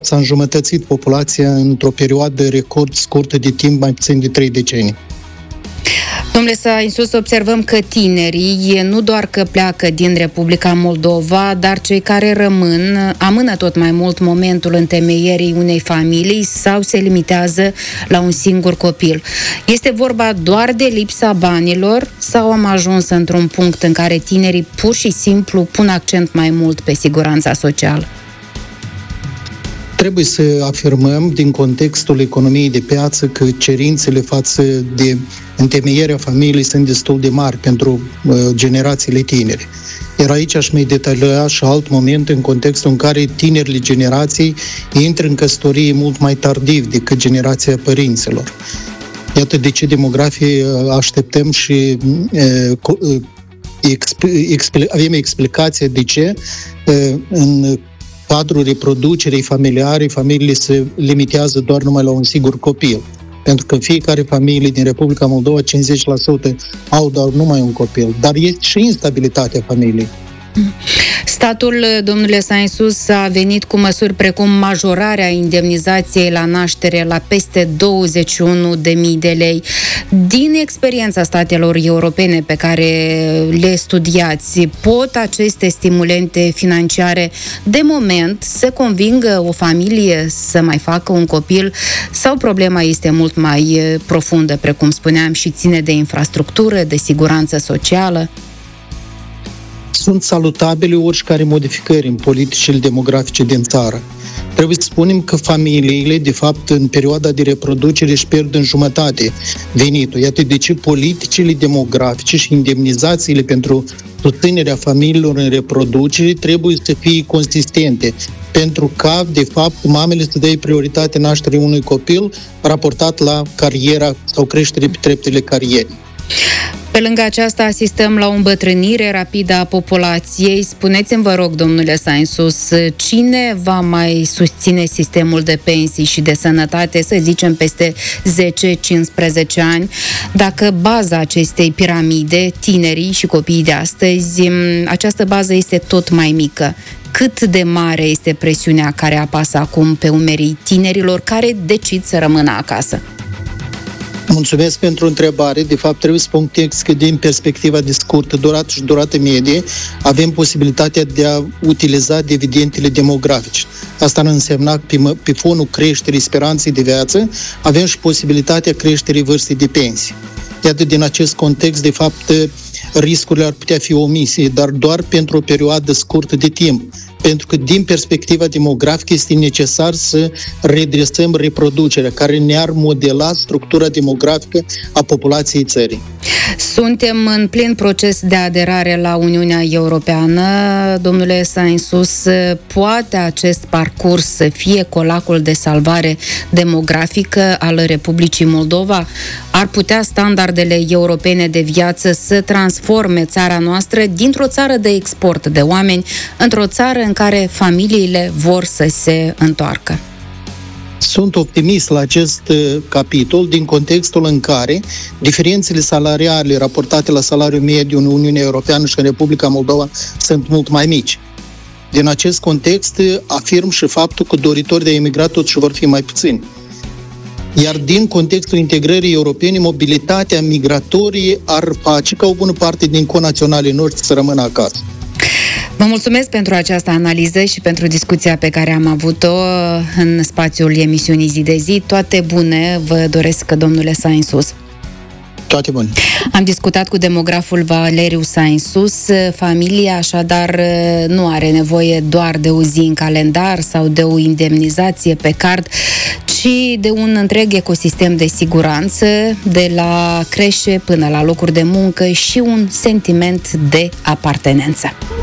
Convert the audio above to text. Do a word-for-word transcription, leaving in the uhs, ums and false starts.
s-a înjumătățit populația într-o perioadă record scurtă de timp, mai puțin de trei decenii. Domnule Sainsus, observăm că tinerii nu doar că pleacă din Republica Moldova, dar cei care rămân amână tot mai mult momentul întemeierii unei familii sau se limitează la un singur copil. Este vorba doar de lipsa banilor sau am ajuns într-un punct în care tinerii pur și simplu pun accent mai mult pe siguranța socială? Trebuie să afirmăm din contextul economiei de piață că cerințele față de întemeierea familiei sunt destul de mari pentru uh, generațiile tinere. Iar aici aș mai detalia și alt moment în contextul în care tinerile generații intră în căsătorie mult mai tardiv decât generația părinților. Iată de ce demografie așteptăm și uh, uh, expl- expl- avem explicația de ce uh, în cadrul reproducerii familiare, familiile se limitează doar numai la un singur copil. Pentru că fiecare familie din Republica Moldova, cincizeci la sută au doar numai un copil. Dar este și instabilitatea familiei. Statul, domnule Sainsus, a venit cu măsuri precum majorarea indemnizației la naștere la peste douăzeci și unu de mii de lei. Din experiența statelor europene pe care le studiați, pot aceste stimulente financiare de moment să convingă o familie să mai facă un copil sau problema este mult mai profundă, precum spuneam, și ține de infrastructură, de siguranță socială? Sunt salutabile oricare modificări în politicile demografice din țară. Trebuie să spunem că familiile, de fapt, în perioada de reproducere își pierd în jumătate venitul. Iată de ce politicile demografice și indemnizațiile pentru susținerea familiilor în reproducere trebuie să fie consistente, pentru ca, de fapt, mamele să dea prioritate nașterii unui copil raportat la cariera sau creștere pe treptele carierei. Pe lângă aceasta asistăm la o îmbătrânire rapidă a populației. Spuneți-mi, vă rog, domnule Sainsus, cine va mai susține sistemul de pensii și de sănătate, să zicem, peste zece cincisprezece ani, dacă baza acestei piramide, tinerii și copiii de astăzi, această bază este tot mai mică? Cât de mare este presiunea care apasă acum pe umerii tinerilor care decid să rămână acasă? Mulțumesc pentru întrebare. De fapt, trebuie să spun text că din perspectiva de scurtă durată și durată medie avem posibilitatea de a utiliza dividendele demografice. Asta nu însemna că pe, pe fonul creșterii speranței de viață avem și posibilitatea creșterii vârstei de pensie. Iată, din acest context, de fapt, riscurile ar putea fi omise, dar doar pentru o perioadă scurtă de timp. Pentru că, din perspectiva demografică, este necesar să redresăm reproducerea, care ne-ar modela structura demografică a populației țării. Suntem în plin proces de aderare la Uniunea Europeană. Domnule Sainsus, poate acest parcurs să fie colacul de salvare demografică al Republicii Moldova? Ar putea standardele europene de viață să transforme țara noastră dintr-o țară de export de oameni într-o țară în care familiile vor să se întoarcă? Sunt optimist la acest capitol din contextul în care diferențele salariale raportate la salariul mediu în Uniunea Europeană și în Republica Moldova sunt mult mai mici. Din acest context afirm și faptul că doritorii de a emigra totuși vor fi mai puțini. Iar din contextul integrării europene, mobilitatea migratorie ar face ca o bună parte din conaționalii noștri să rămână acasă. Vă mulțumesc pentru această analiză și pentru discuția pe care am avut-o în spațiul emisiunii Zi de Zi. Toate bune vă doresc, domnule Sainsus. Toate bune. Am discutat cu demograful Valeriu Sainsus. Familia, așadar, nu are nevoie doar de o zi în calendar sau de o indemnizație pe card, ci de un întreg ecosistem de siguranță, de la creșe până la locuri de muncă și un sentiment de apartenență.